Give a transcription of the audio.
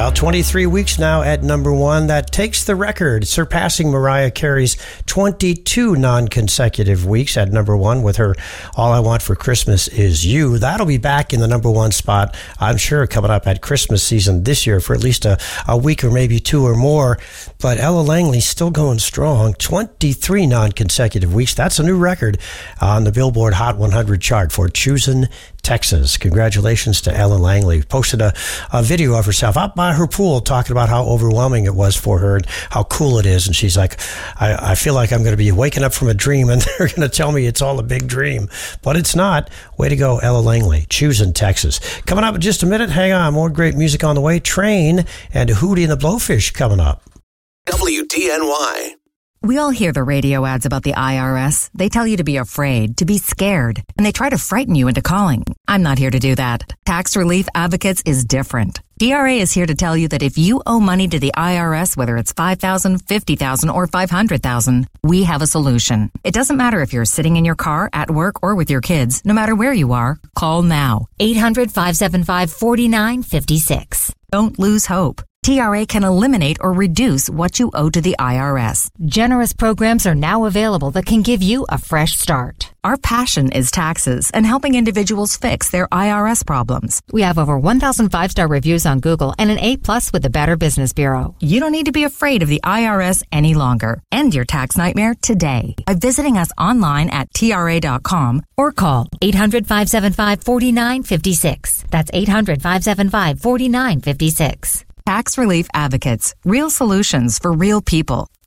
Well, 23 weeks now at number one. That takes the record, surpassing Mariah Carey's 22 non-consecutive weeks at number one with her All I Want for Christmas Is You. That'll be back in the number one spot, I'm sure, coming up at Christmas season this year for at least a week or maybe two or more. But Ella Langley's still going strong. 23 non-consecutive weeks. That's a new record on the Billboard Hot 100 chart for Choosing Texas. Congratulations to Ella Langley. Posted a video of herself out by her pool talking about how overwhelming it was for her and how cool it is. And she's like, I feel like I'm going to be waking up from a dream and they're going to tell me it's all a big dream. But it's not. Way to go, Ella Langley. Choosing Texas. Coming up in just a minute. Hang on. More great music on the way. Train and Hootie and the Blowfish coming up. WDNY. We all hear the radio ads about the IRS. They tell you to be afraid, to be scared, and they try to frighten you into calling. I'm not here to do that. Tax Relief Advocates is different. DRA is here to tell you that if you owe money to the IRS, whether it's $5,000, $50,000, or $500,000, we have a solution. It doesn't matter if you're sitting in your car, at work, or with your kids. No matter where you are, call now. 800-575-4956. Don't lose hope. TRA can eliminate or reduce what you owe to the IRS. Generous programs are now available that can give you a fresh start. Our passion is taxes and helping individuals fix their IRS problems. We have over 1,000 5-star reviews on Google and an A+ with the Better Business Bureau. You don't need to be afraid of the IRS any longer. End your tax nightmare today by visiting us online at TRA.com or call 800-575-4956. That's 800-575-4956. Tax Relief Advocates. Real solutions for real people.